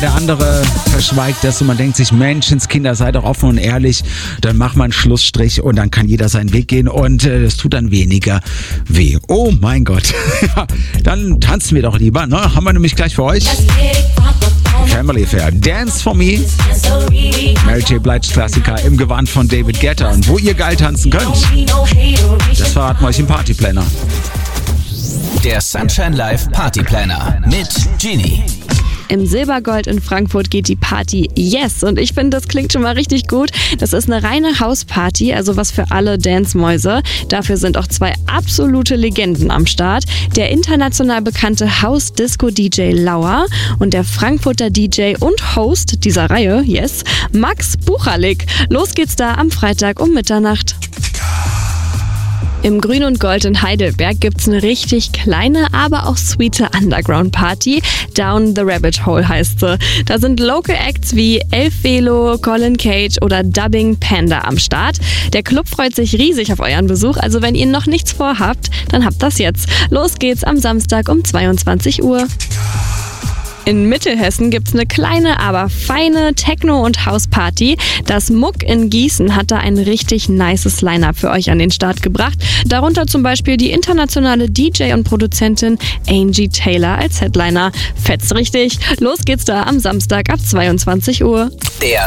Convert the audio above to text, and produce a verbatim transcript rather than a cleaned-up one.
der andere verschweigt das und man denkt sich, Menschenskinder, seid doch offen und ehrlich, dann macht man einen Schlussstrich und dann kann jeder seinen Weg gehen und äh, das tut dann weniger weh. Oh mein Gott. Dann tanzen wir doch lieber, ne? Haben wir nämlich gleich für euch. Family Affair, Dance for Me. Mary J. Blige Klassiker im Gewand von David Guetta. Und wo ihr geil tanzen könnt, das verraten wir euch im Partyplanner. Der Sunshine Live Partyplanner mit Genie. Im Silbergold in Frankfurt geht die Party Yes und ich finde, das klingt schon mal richtig gut. Das ist eine reine Hausparty, also was für alle Dance-Mäuse. Dafür sind auch zwei absolute Legenden am Start. Der international bekannte House-Disco-D J Lauer und der Frankfurter D J und Host dieser Reihe, Yes, Max Buchalik. Los geht's da am Freitag um Mitternacht. Im Grün und Gold in Heidelberg gibt's eine richtig kleine, aber auch sweete Underground-Party. Down the Rabbit Hole heißt sie. Da sind Local Acts wie Elf Velo, Colin Cage oder Dubbing Panda am Start. Der Club freut sich riesig auf euren Besuch, also wenn ihr noch nichts vorhabt, dann habt das jetzt. Los geht's am Samstag um zweiundzwanzig Uhr. In Mittelhessen gibt's eine kleine, aber feine Techno- und House-Party. Das Muck in Gießen hat da ein richtig nices Line-Up für euch an den Start gebracht. Darunter zum Beispiel die internationale D J und Produzentin Angie Taylor als Headliner. Fetzt richtig. Los geht's da am Samstag ab zweiundzwanzig Uhr. Der